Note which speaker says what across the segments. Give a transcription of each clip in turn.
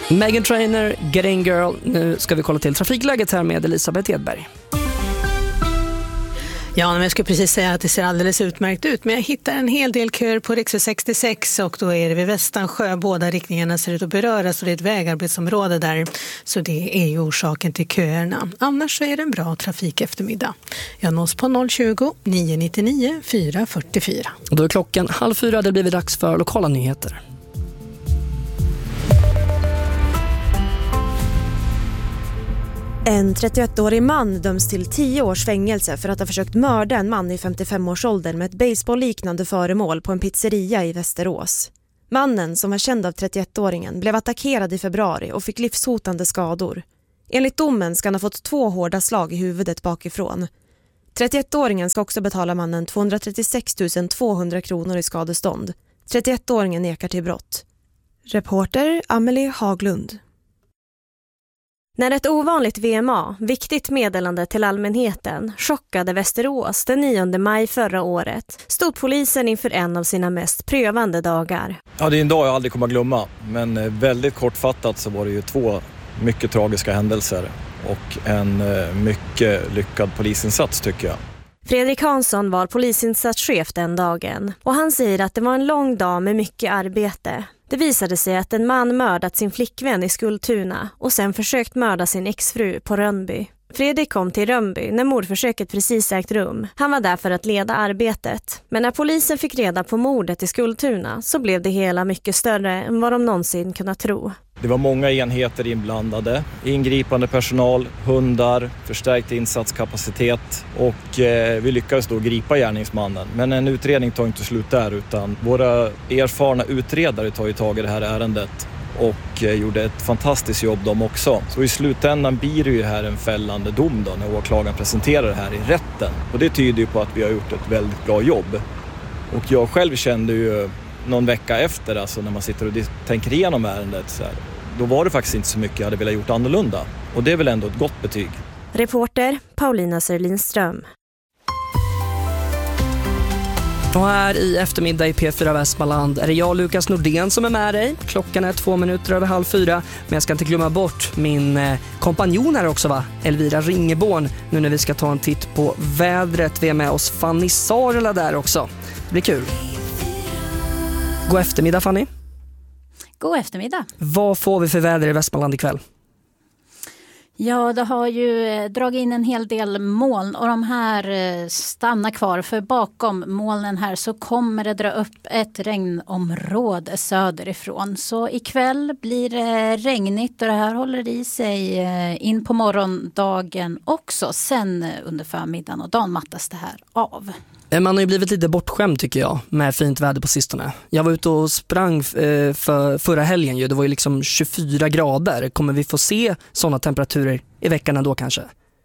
Speaker 1: Meghan Trainor, Getting Girl. Nu ska vi kolla till trafikläget här med Elisabeth Edberg.
Speaker 2: Ja, men jag skulle precis säga att det ser alldeles utmärkt ut. Men jag hittar en hel del köer på riksväg 66 och då är det vid Västansjö. Båda riktningarna ser ut att beröras och det är ett vägarbetsområde där. Så det är ju orsaken till köerna. Annars så är det en bra trafik eftermiddag. Jag nås på 020 999 444.
Speaker 1: Och då är klockan 3:30. Det blir dags för lokala nyheter.
Speaker 3: En 31-årig man döms till 10 års fängelse för att ha försökt mörda en man i 55-årsåldern med ett baseballliknande föremål på en pizzeria i Västerås. Mannen, som var känd av 31-åringen, blev attackerad i februari och fick livshotande skador. Enligt domen ska han ha fått 2 hårda slag i huvudet bakifrån. 31-åringen ska också betala mannen 236 200 kronor i skadestånd. 31-åringen nekar till brott. Reporter Amelie Haglund. När ett ovanligt VMA, viktigt meddelande till allmänheten, chockade Västerås den 9 maj förra året, stod polisen inför en av sina mest prövande dagar.
Speaker 4: Ja, det är en dag jag aldrig kommer att glömma, men väldigt kortfattat så var det ju 2 mycket tragiska händelser och en mycket lyckad polisinsats tycker jag.
Speaker 3: Fredrik Hansson var polisinsatschef den dagen och han säger att det var en lång dag med mycket arbete. Det visade sig att en man mördat sin flickvän i Skultuna och sen försökt mörda sin exfru på Rönnby. Fredrik kom till Rönnby när mordförsöket precis ägt rum. Han var där för att leda arbetet. Men när polisen fick reda på mordet i Skultuna så blev det hela mycket större än vad de någonsin kunnat tro.
Speaker 4: Det var många enheter inblandade, ingripande personal, hundar, förstärkt insatskapacitet och vi lyckades då gripa gärningsmannen. Men en utredning tar inte slut där utan våra erfarna utredare tar ju tag i det här ärendet och gjorde ett fantastiskt jobb de också. Så i slutändan blir det ju här en fällande dom då när åklagaren presenterar det här i rätten. Och det tyder ju på att vi har gjort ett väldigt bra jobb. Och jag själv kände ju någon vecka efter, alltså när man sitter och tänker igenom ärendet så här, då var det faktiskt inte så mycket jag hade velat gjort annorlunda. Och det är väl ändå ett gott betyg.
Speaker 3: Reporter Paulina Sörlinström.
Speaker 1: Och här i eftermiddag i P4 Västmanland är det jag, Lukas Nordén, som är med dig. Klockan är 3:02, men jag ska inte glömma bort min kompanjon här också, va? Elvira Ringeborn, nu när vi ska ta en titt på vädret. Vi är med oss Fanny Sarela där också. Det blir kul. God eftermiddag, Fanny.
Speaker 5: God eftermiddag.
Speaker 1: Vad får vi för väder i Västmanland ikväll?
Speaker 5: Ja, det har ju dragit in en hel del moln och de här stannar kvar. För bakom molnen här så kommer det dra upp ett regnområde söderifrån. Så ikväll blir det regnigt och det här håller i sig in på morgondagen också. Sen under förmiddagen och dagen mattas det här av.
Speaker 1: Man har ju blivit lite bortskämd tycker jag med fint väder på sistone. Jag var ute och sprang för förra helgen ju. Det var ju liksom 24 grader. Kommer vi få se sådana temperaturer i veckan ändå kanske?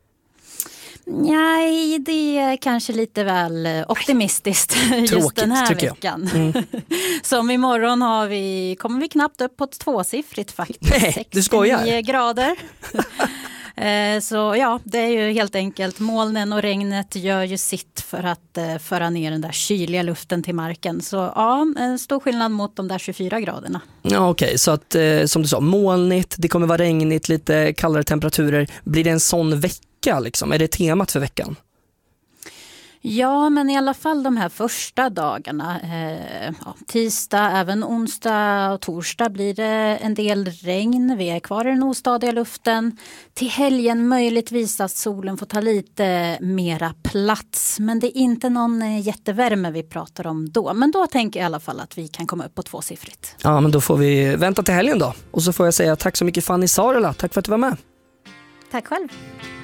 Speaker 5: Nej, det är kanske lite väl optimistiskt just
Speaker 1: tråkigt,
Speaker 5: den här veckan. Som imorgon kommer vi knappt upp på ett 2-siffrigt faktiskt.
Speaker 1: Nej, du skojar.
Speaker 5: 69 grader. Så ja, det är ju helt enkelt molnen och regnet gör ju sitt för att föra ner den där kyliga luften till marken. Så ja, en stor skillnad mot de där 24 graderna.
Speaker 1: Ja, okej. Så att som du sa, molnigt, det kommer vara regnigt, lite kallare temperaturer. Blir det en sån vecka liksom? Är det temat för veckan?
Speaker 5: Ja, men i alla fall de här första dagarna, tisdag, även onsdag och torsdag blir det en del regn. Vi är kvar i den ostadiga luften. Till helgen möjligtvis att solen får ta lite mera plats. Men det är inte någon jättevärme vi pratar om då. Men då tänker jag i alla fall att vi kan komma upp på 2-siffrigt.
Speaker 1: Ja, men då får vi vänta till helgen då. Och så får jag säga tack så mycket Fanny Sarela. Tack för att du var med.
Speaker 5: Tack själv.